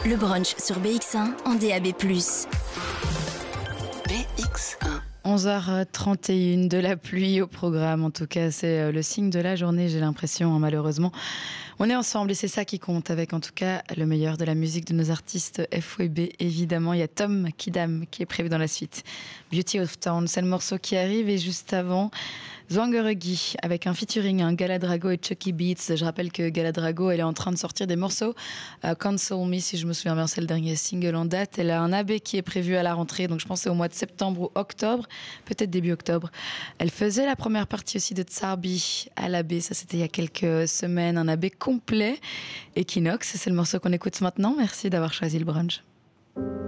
Le brunch sur BX1 en DAB+. BX1. 11h31, de la pluie au programme. En tout cas, c'est le signe de la journée, j'ai l'impression, malheureusement. On est ensemble et c'est ça qui compte, avec en tout cas le meilleur de la musique de nos artistes FWB. Évidemment, il y a Tom Kidam qui est prévu dans la suite. Beauty of Town, c'est le morceau qui arrive. Et juste avant, Zwangeregi avec un featuring, Galadrago et Chucky Beats. Je rappelle que Galadrago, elle est en train de sortir des morceaux. Console Me, si je me souviens bien, c'est le dernier single en date. Elle a un AB qui est prévu à la rentrée, donc je pense que c'est au mois de septembre ou octobre, peut-être début octobre. Elle faisait la première partie aussi de Tsarbi à l'AB, ça c'était il y a quelques semaines, un AB complet. Equinox, c'est le morceau qu'on écoute maintenant. Merci d'avoir choisi le brunch.